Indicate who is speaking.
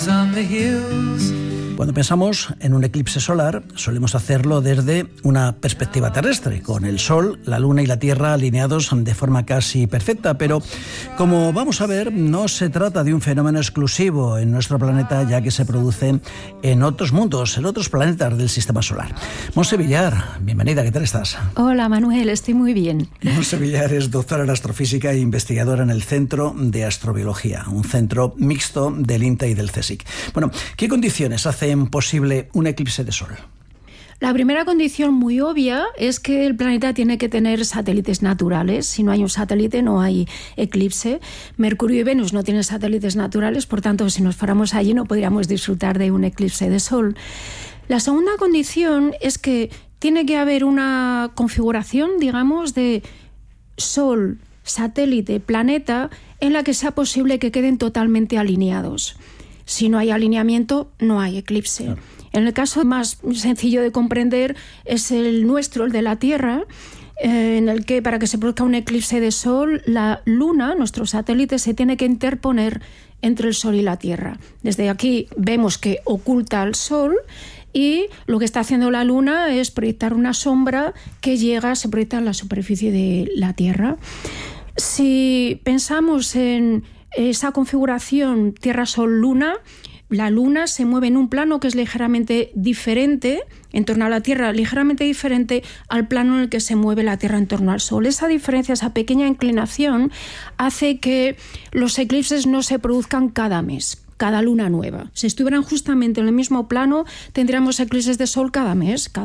Speaker 1: Cuando pensamos en un eclipse solar, solemos hacerlo desde una perspectiva terrestre, con el Sol, la Luna y la Tierra alineados de forma casi perfecta, pero como vamos a ver, no se trata de un fenómeno exclusivo en nuestro planeta, ya que se produce en otros mundos, en otros planetas del sistema solar. Montse Villar, bienvenida, ¿qué tal estás?
Speaker 2: Hola Manuel, estoy muy bien.
Speaker 1: Montse Villar es doctora en astrofísica e investigadora en el Centro de Astrobiología, un centro mixto del INTA y del CSIC. Bueno, ¿qué condiciones hacen posible un eclipse de Sol?
Speaker 2: La primera condición muy obvia es que el planeta tiene que tener satélites naturales. Si no hay un satélite, no hay eclipse. Mercurio y Venus no tienen satélites naturales, por tanto, si nos fuéramos allí no podríamos disfrutar de un eclipse de Sol. La segunda condición es que tiene que haber una configuración, digamos, de Sol, satélite, planeta, en la que sea posible que queden totalmente alineados. Si no hay alineamiento, no hay eclipse. Claro. En el caso más sencillo de comprender es el nuestro, el de la Tierra, en el que para que se produzca un eclipse de Sol, la Luna, nuestro satélite, se tiene que interponer entre el Sol y la Tierra. Desde aquí vemos que oculta al Sol y lo que está haciendo la Luna es proyectar una sombra que se proyecta en la superficie de la Tierra. Si pensamos en esa configuración Tierra-Sol-Luna, la Luna se mueve en un plano que es ligeramente diferente en torno a la Tierra, ligeramente diferente al plano en el que se mueve la Tierra en torno al Sol. Esa diferencia, esa pequeña inclinación, hace que los eclipses no se produzcan cada mes, cada luna nueva. Si estuvieran justamente en el mismo plano, tendríamos eclipses de Sol cada mes,